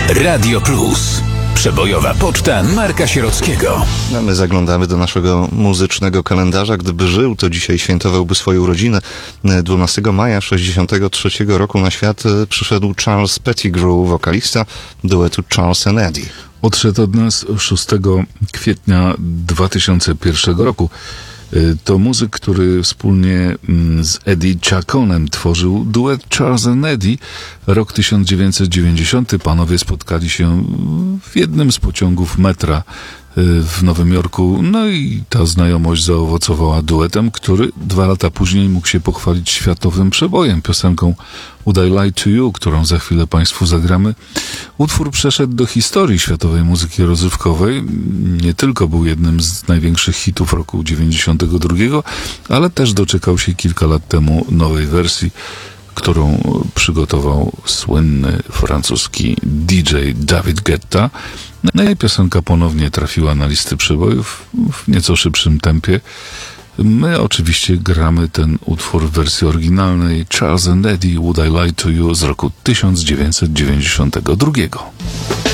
Radio Plus. Przebojowa poczta Marka Sierockiego. A my zaglądamy do naszego muzycznego kalendarza. Gdyby żył, to dzisiaj świętowałby swoją rodzinę. 12 maja 1963 roku na świat przyszedł Charles Pettigrew, wokalista duetu Charles and Eddie. Odszedł od nas 6 kwietnia 2001 roku. To muzyk, który wspólnie z Eddie Chaconem tworzył duet Charles and Eddie. Rok 1990. Panowie spotkali się w jednym z pociągów metra w Nowym Jorku. No i ta znajomość zaowocowała duetem, który 2 lata później mógł się pochwalić światowym przebojem, piosenką Would I Lie to You, którą za chwilę Państwu zagramy. Utwór przeszedł do historii światowej muzyki rozrywkowej. Nie tylko był jednym z największych hitów roku 92, ale też doczekał się kilka lat temu nowej wersji, którą przygotował słynny francuski DJ David Guetta. No i piosenka ponownie trafiła na listy przebojów w nieco szybszym tempie. My oczywiście gramy ten utwór w wersji oryginalnej Charles and Eddie Would I Lie to You z roku 1992.